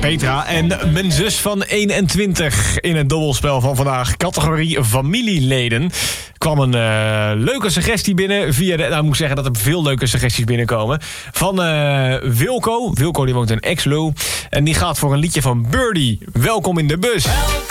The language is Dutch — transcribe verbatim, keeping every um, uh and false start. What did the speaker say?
Petra en mijn zus van eenentwintig in het dobbelspel van vandaag. Categorie familieleden. Kwam een uh, leuke suggestie binnen via de... Nou, ik moet zeggen dat er veel leuke suggesties binnenkomen. Van uh, Wilco. Wilco die woont in Exlo. En die gaat voor een liedje van Birdie. Welkom in de bus.